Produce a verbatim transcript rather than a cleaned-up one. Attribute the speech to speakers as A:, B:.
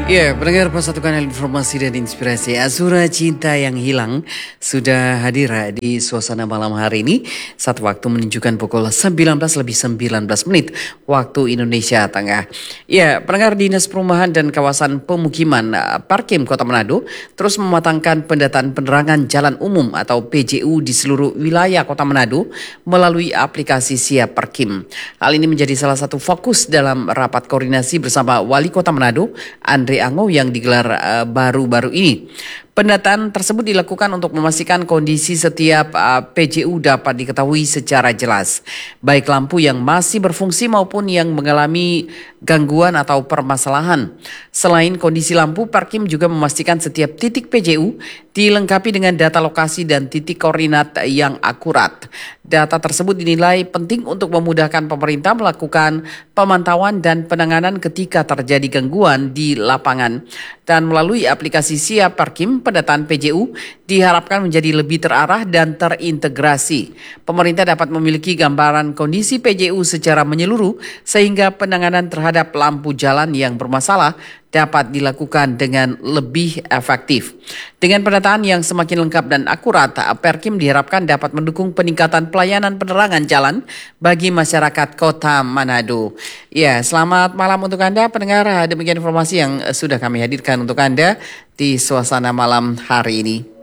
A: Ya, pendengar Persatukan Informasi dan Inspirasi Azura Cinta yang Hilang sudah hadir di suasana malam hari ini saat waktu menunjukkan pukul sembilan belas lebih sembilan belas menit waktu Indonesia Tengah. Ya, pendengar Dinas Perumahan dan Kawasan Pemukiman Parkim Kota Manado terus mematangkan pendataan penerangan jalan umum atau P J U di seluruh wilayah Kota Manado melalui aplikasi Siap Parkim. Hal ini menjadi salah satu fokus dalam rapat koordinasi bersama Wali Kota Manado, Andre Ango yang digelar uh, baru-baru ini. Pendataan tersebut dilakukan untuk memastikan kondisi setiap uh, P J U dapat diketahui secara jelas, baik lampu yang masih berfungsi maupun yang mengalami gangguan atau permasalahan. Selain kondisi lampu, Parkim juga memastikan setiap titik P J U dilengkapi dengan data lokasi dan titik koordinat yang akurat. Data tersebut dinilai penting untuk memudahkan pemerintah melakukan pemantauan dan penanganan ketika terjadi gangguan di lapangan. Dan melalui aplikasi Siap Parkim, pendataan P J U diharapkan menjadi lebih terarah dan terintegrasi. Pemerintah dapat memiliki gambaran kondisi P J U secara menyeluruh sehingga penanganan terhadap lampu jalan yang bermasalah dapat dilakukan dengan lebih efektif. Dengan pendataan yang semakin lengkap dan akurat, Perkim diharapkan dapat mendukung peningkatan pelayanan penerangan jalan bagi masyarakat Kota Manado. Ya, selamat malam untuk Anda pendengar. Demikian informasi yang sudah kami hadirkan untuk Anda di suasana malam hari ini.